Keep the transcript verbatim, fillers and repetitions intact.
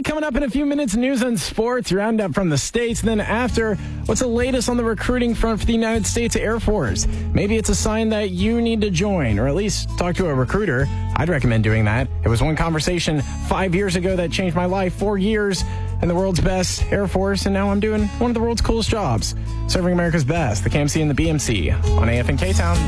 coming up in a few minutes. News and sports, roundup from the States. Then after, what's the latest on the recruiting front for the United States Air Force? Maybe it's a sign that you need to join, or at least talk to a recruiter. I'd recommend doing that. It was one conversation five years ago that changed my life. Four years in the world's best Air Force, and now I'm doing one of the world's coolest jobs, serving America's best, the K M C and the B M C on A F and K-Town.